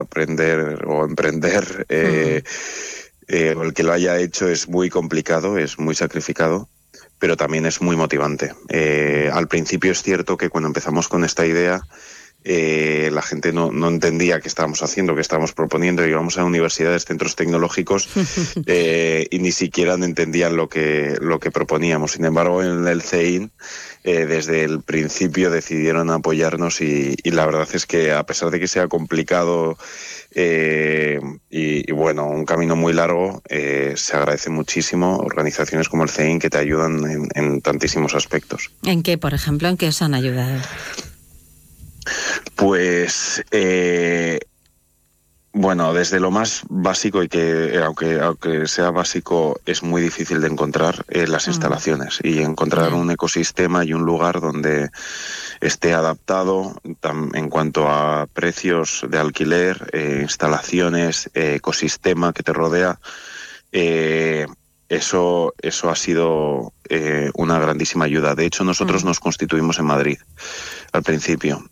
aprender o emprender, o el que lo haya hecho, es muy complicado, es muy sacrificado, pero también es muy motivante. Al principio es cierto que cuando empezamos con esta idea, la gente no entendía qué estábamos haciendo, qué estábamos proponiendo. Íbamos a universidades, centros tecnológicos y ni siquiera entendían lo que proponíamos. Sin embargo, en el CEIN, desde el principio decidieron apoyarnos y la verdad es que, a pesar de que sea complicado y bueno, un camino muy largo, se agradece muchísimo organizaciones como el CEIN que te ayudan en tantísimos aspectos. ¿En qué, por ejemplo, en qué os han ayudado? Pues bueno, desde lo más básico, y que aunque sea básico, es muy difícil de encontrar las instalaciones, y encontrar un ecosistema y un lugar donde esté adaptado en cuanto a precios de alquiler, instalaciones, ecosistema que te rodea. Eso ha sido una grandísima ayuda. De hecho, nosotros nos constituimos en Madrid al principio,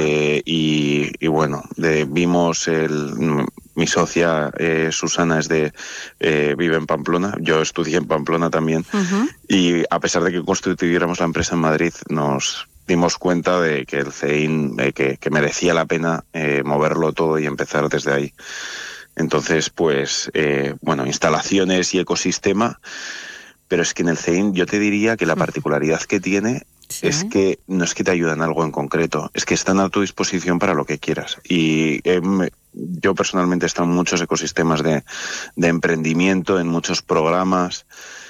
y bueno, vimos mi socia Susana vive en Pamplona, yo estudié en Pamplona también, y a pesar de que constituyéramos la empresa en Madrid, nos dimos cuenta de que el CEIN, que merecía la pena moverlo todo y empezar desde ahí. Entonces, pues, bueno, instalaciones y ecosistema, pero es que en el CEIN yo te diría que la particularidad que tiene es que no es que te ayudan en algo en concreto, es que están a tu disposición para lo que quieras. Y yo personalmente he estado en muchos ecosistemas de emprendimiento, en muchos programas,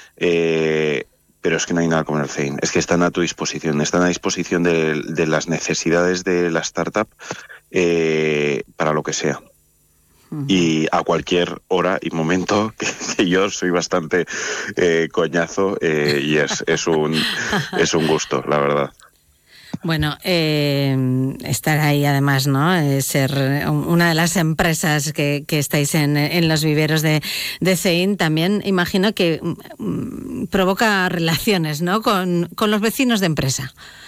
pero es que no hay nada como el CEIN. Es que están a tu disposición, están a disposición de las necesidades de la startup para lo que sea. Y a cualquier hora y momento, que yo soy bastante coñazo, y es un gusto, la verdad. Bueno, estar ahí además, ¿no? Ser una de las empresas que estáis en los viveros de CEIN, también imagino que provoca relaciones, ¿no? Con los vecinos de empresa.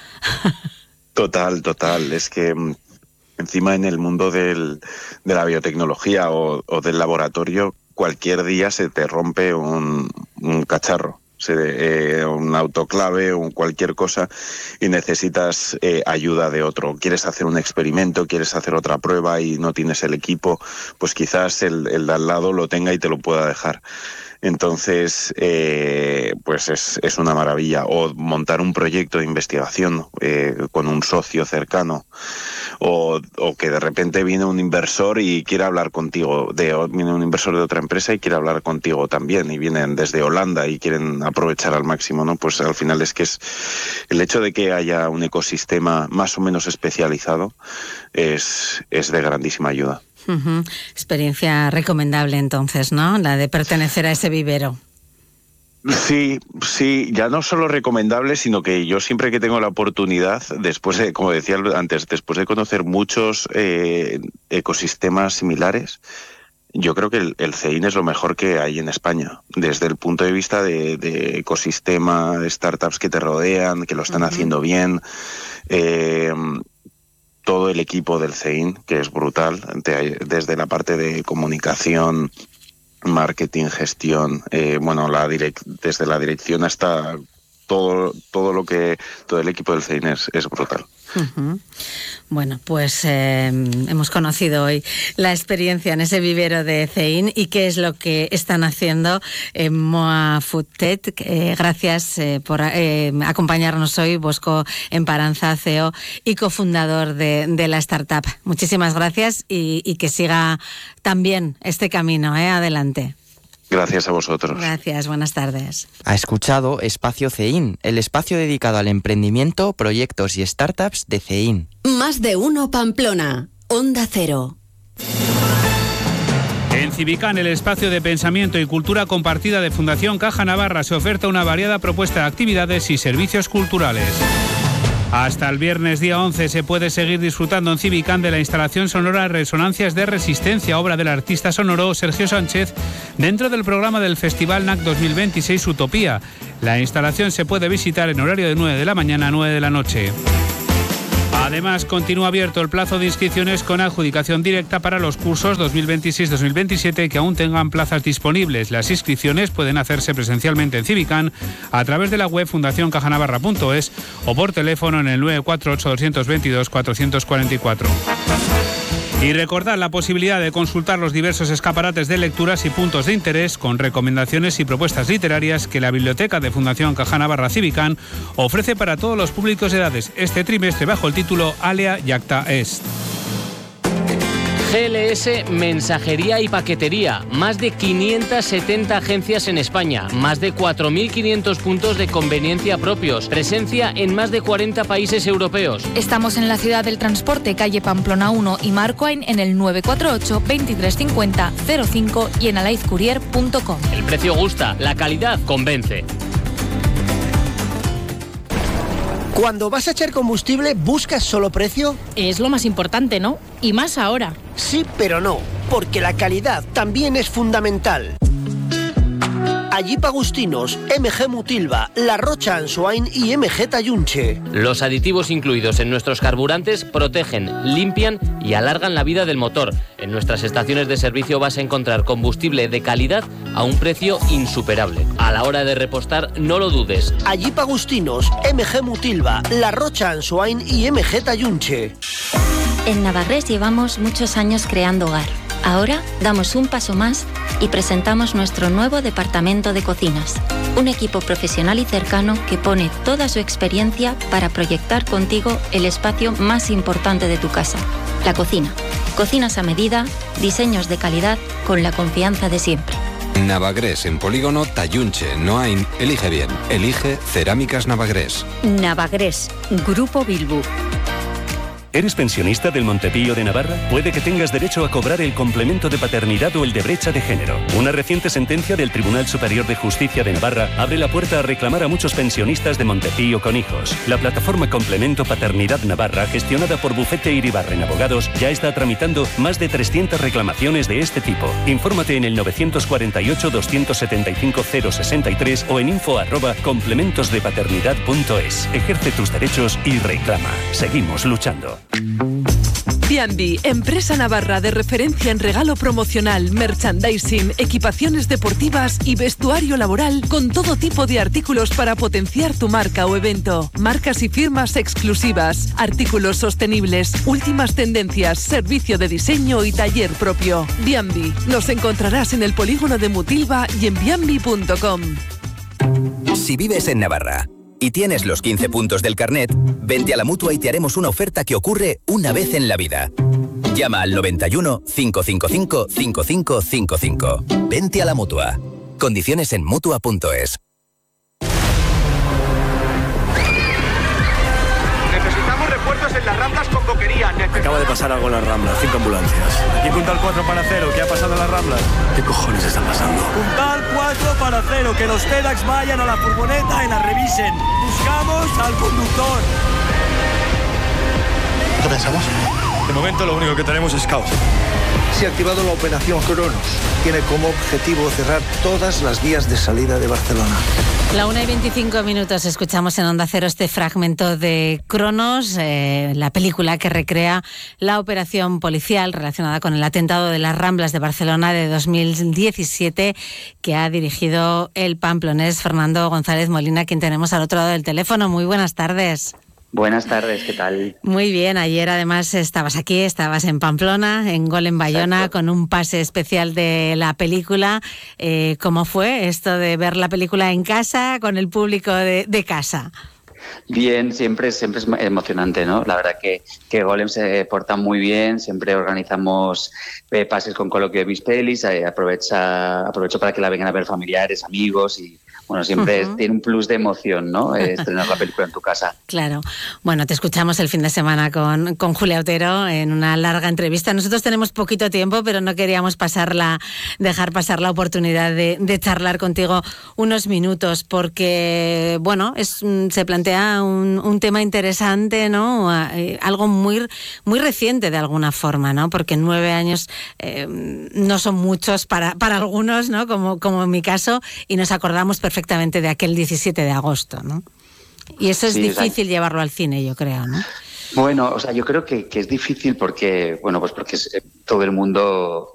Total. Es que encima, en el mundo de la biotecnología o del laboratorio, cualquier día se te rompe un cacharro, un autoclave o cualquier cosa, y necesitas ayuda de otro. Quieres hacer un experimento, quieres hacer otra prueba y no tienes el equipo, pues quizás el de al lado lo tenga y te lo pueda dejar. Entonces, pues es una maravilla. O montar un proyecto de investigación con un socio cercano, o que de repente viene un inversor y quiere hablar contigo, viene un inversor de otra empresa y quiere hablar contigo también, y vienen desde Holanda y quieren aprovechar al máximo, ¿no? Pues al final es que es el hecho de que haya un ecosistema más o menos especializado es de grandísima ayuda. Experiencia recomendable entonces, ¿no? La de pertenecer a ese vivero. Sí, ya no solo recomendable, sino que yo siempre que tengo la oportunidad, después de, como decía antes, después de conocer muchos ecosistemas similares, yo creo que el CEIN es lo mejor que hay en España, desde el punto de vista de ecosistema, de startups que te rodean, que lo están haciendo bien. Todo el equipo del CEIN, que es brutal, desde la parte de comunicación, marketing, gestión, bueno, desde la dirección hasta todo el equipo del CEIN es brutal. Bueno, pues hemos conocido hoy la experiencia en ese vivero de CEIN y qué es lo que están haciendo en Moa Foodtech. Gracias por acompañarnos hoy, Bosco Emparanza, CEO y cofundador de la startup. Muchísimas gracias y que siga también este camino, adelante. Gracias a vosotros. Gracias, buenas tardes. Ha escuchado Espacio CEIN, el espacio dedicado al emprendimiento, proyectos y startups de CEIN. Más de uno Pamplona, Onda Cero. En Civicán, el espacio de pensamiento y cultura compartida de Fundación Caja Navarra, se oferta una variada propuesta de actividades y servicios culturales. Hasta el viernes día 11 se puede seguir disfrutando en Civicán de la instalación sonora Resonancias de Resistencia, obra del artista sonoro Sergio Sánchez, dentro del programa del Festival NAC 2026 Utopía. La instalación se puede visitar en horario de 9 de la mañana a 9 de la noche. Además, continúa abierto el plazo de inscripciones con adjudicación directa para los cursos 2026-2027 que aún tengan plazas disponibles. Las inscripciones pueden hacerse presencialmente en Civicán a través de la web fundacioncajanavarra.es o por teléfono en el 948-222-444. Y recordad la posibilidad de consultar los diversos escaparates de lecturas y puntos de interés con recomendaciones y propuestas literarias que la Biblioteca de Fundación Caja Navarra Civicán ofrece para todos los públicos de edades este trimestre bajo el título Alea Jacta Est. GLS Mensajería y Paquetería. Más de 570 agencias en España. Más de 4.500 puntos de conveniencia propios. Presencia en más de 40 países europeos. Estamos en la ciudad del transporte, calle Pamplona 1 y Marcoain en el 948 2350 05 y en alaizcourier.com. El precio gusta, la calidad convence. Cuando vas a echar combustible, ¿buscas solo precio? Es lo más importante, ¿no? Y más ahora. Sí, pero no, porque la calidad también es fundamental. Jeep Agustinos, MG Mutilva, La Rocha Ansoain y MG Tayunche. Los aditivos incluidos en nuestros carburantes protegen, limpian y alargan la vida del motor. En nuestras estaciones de servicio vas a encontrar combustible de calidad a un precio insuperable. A la hora de repostar, no lo dudes. Jeep Agustinos, MG Mutilva, La Rocha Ansoain y MG Tayunche. En Navarrés llevamos muchos años creando hogar. Ahora damos un paso más y presentamos nuestro nuevo departamento de cocinas. Un equipo profesional y cercano que pone toda su experiencia para proyectar contigo el espacio más importante de tu casa, la cocina. Cocinas a medida, diseños de calidad con la confianza de siempre. Navagrés en Polígono Tayunche, Noain. Elige bien. Elige Cerámicas Navagrés. Navagrés, Grupo Bilbu. ¿Eres pensionista del Montepío de Navarra? Puede que tengas derecho a cobrar el complemento de paternidad o el de brecha de género. Una reciente sentencia del Tribunal Superior de Justicia de Navarra abre la puerta a reclamar a muchos pensionistas de Montepío con hijos. La plataforma Complemento Paternidad Navarra, gestionada por Bufete Iribarren Abogados, ya está tramitando más de 300 reclamaciones de este tipo. Infórmate en el 948-275-063 o en info@complementosdepaternidad.es. Ejerce tus derechos y reclama. Seguimos luchando. B&B, empresa navarra de referencia en regalo promocional, merchandising, equipaciones deportivas y vestuario laboral con todo tipo de artículos para potenciar tu marca o evento. Marcas y firmas exclusivas, artículos sostenibles, últimas tendencias, servicio de diseño y taller propio. B&B, nos encontrarás en el polígono de Mutilva y en b&b.com. Si vives en Navarra y tienes los 15 puntos del carnet, vente a la Mutua y te haremos una oferta que ocurre una vez en la vida. Llama al 91 555 5555. Vente a la Mutua. Condiciones en Mutua.es. Necesitamos refuerzos en las Ramblas con boquería. Acaba de pasar algo en las Ramblas, 5 ambulancias. Aquí Puntal 4 para 0, ¿qué ha pasado en las Ramblas? ¿Qué cojones están pasando? Puntal 4 para 0, que los TEDx vayan a la furgoneta y la revisen. Buscamos al conductor. ¿Qué pensamos? De momento lo único que tenemos es caos. Se ha activado la operación Cronos. Tiene como objetivo cerrar todas las vías de salida de Barcelona. La 1:25 escuchamos en Onda Cero este fragmento de Cronos, la película que recrea la operación policial relacionada con el atentado de las Ramblas de Barcelona de 2017 que ha dirigido el pamplonés Fernando González Molina, quien tenemos al otro lado del teléfono. Muy buenas tardes. Buenas tardes, ¿qué tal? Muy bien, ayer además estabas aquí, estabas en Pamplona, en Gol en Bayona, exacto, con un pase especial de la película. ¿Cómo fue esto de ver la película en casa, con el público de casa? Bien, siempre es emocionante, ¿no? La verdad que Golem se porta muy bien, siempre organizamos pases con coloquio de mis pelis, aprovecho para que la vengan a ver familiares, amigos y... Bueno, siempre tiene un plus de emoción, ¿no? Estrenar la película en tu casa. Claro. Bueno, te escuchamos el fin de semana con Julia Otero en una larga entrevista. Nosotros tenemos poquito tiempo, pero no queríamos dejar pasar la oportunidad de charlar contigo unos minutos, porque, bueno, se plantea un tema interesante, ¿no? Algo muy, muy reciente de alguna forma, ¿no? Porque 9 años no son muchos para algunos, ¿no? Como en mi caso, y nos acordamos perfectamente de aquel 17 de agosto, ¿no? Y eso es difícil llevarlo al cine, yo creo, ¿no? Bueno, o sea, yo creo que es difícil porque, bueno, pues porque todo el mundo